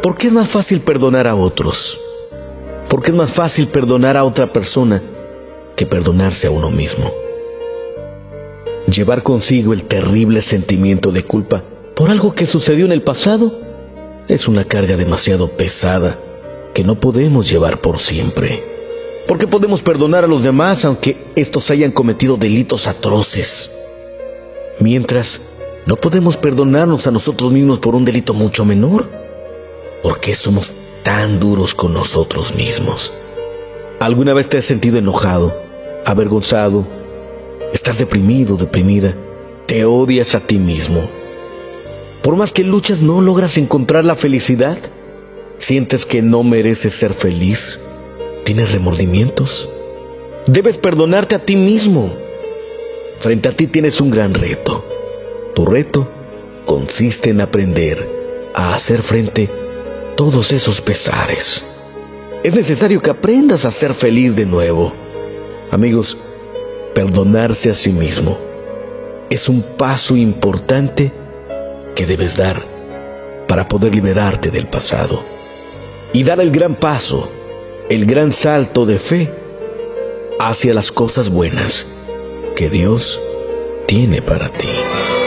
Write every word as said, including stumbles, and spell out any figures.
¿Por qué es más fácil perdonar a otros? ¿Por qué es más fácil perdonar a otra persona que perdonarse a uno mismo? Llevar consigo el terrible sentimiento de culpa por algo que sucedió en el pasado es una carga demasiado pesada que no podemos llevar por siempre. Porque podemos perdonar a los demás aunque estos hayan cometido delitos atroces, mientras no podemos perdonarnos a nosotros mismos por un delito mucho menor. ¿Por qué somos tan duros con nosotros mismos? ¿Alguna vez te has sentido enojado, avergonzado? ¿Estás deprimido, deprimida? ¿Te odias a ti mismo? Por más que luchas, ¿no logras encontrar la felicidad? ¿Sientes que no mereces ser feliz? ¿Tienes remordimientos? Debes perdonarte a ti mismo. Frente a ti tienes un gran reto. Tu reto consiste en aprender a hacer frente a todos esos pesares. Es necesario que aprendas a ser feliz de nuevo. Amigos, perdonarse a sí mismo es un paso importante que debes dar para poder liberarte del pasado y dar el gran paso, el gran salto de fe hacia las cosas buenas que Dios tiene para ti.